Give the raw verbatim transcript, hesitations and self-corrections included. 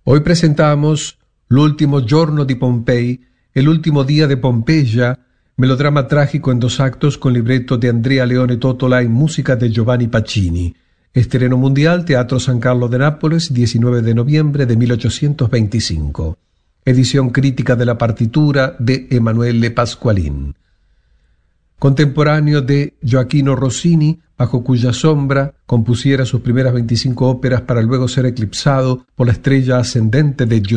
Hoy presentamos L'ultimo giorno di Pompei, El último día de Pompeya, melodrama trágico en dos actos con libreto de Andrea Leone Tottola y música de Giovanni Pacini. Estreno mundial, Teatro San Carlo de Nápoles, diecinueve de noviembre de mil ochocientos veinticinco. Edición crítica de la partitura de Emanuele Pasqualin. Contemporáneo de Gioachino Rossini, bajo cuya sombra compusiera sus primeras veinticinco óperas para luego ser eclipsado por la estrella ascendente de Giuseppe